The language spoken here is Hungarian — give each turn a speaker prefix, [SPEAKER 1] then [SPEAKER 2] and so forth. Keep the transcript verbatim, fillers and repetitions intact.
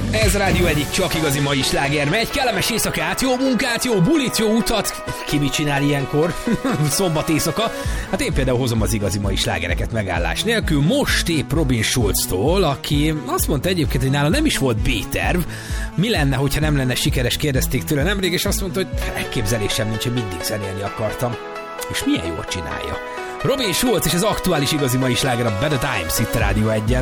[SPEAKER 1] Ez Rádió egyik csak igazi mai sláger. Megy, kellemes éjszakát, jó munkát, jó bulit, jó utat. Ki mit csinál ilyenkor? Szombat éjszaka. Hát én például hozom az igazi mai slágereket megállás nélkül. Most épp Robin Schulztól, aki azt mondta egyébként, hogy nála nem is volt B-terv. Mi lenne, hogyha nem lenne sikeres, kérdezték tőle nemrég, és azt mondta, hogy elképzelésem nincs, hogy mindig zenélni akartam. És milyen jól csinálja. Robin Schulz és az aktuális igazi mai sláger a Better Times itt a Rádió egyen.